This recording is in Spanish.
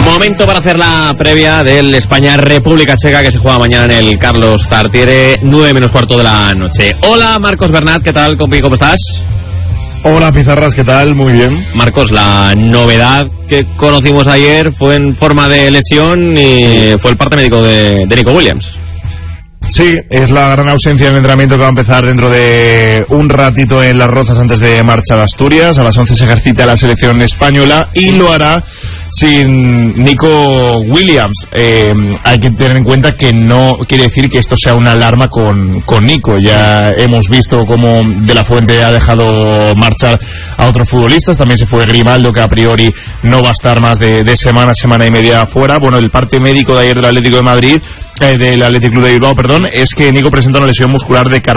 Momento para hacer la previa del España-República Checa que se juega mañana en el Carlos Tartiere, 9:15 de la noche. Hola Marcos Bernat, ¿qué tal, compi? ¿Cómo estás? Hola Pizarras, ¿qué tal? Muy bien. Marcos, la novedad que conocimos ayer fue en forma de lesión y fue el parte médico de Nico Williams. Sí, es la gran ausencia del entrenamiento que va a empezar dentro de un ratito en Las Rozas antes de marchar a Asturias. A las 11 se ejercita la selección española y lo hará sin Nico Williams. Hay que tener en cuenta que no quiere decir que esto sea una alarma con Nico. Ya hemos visto cómo De la Fuente ha dejado marchar a otros futbolistas. También se fue Grimaldo, que a priori no va a estar más de semana y media fuera. Bueno, el parte médico de ayer del Atlético de Madrid, del Athletic Club de Bilbao, es que Nico presenta una lesión muscular de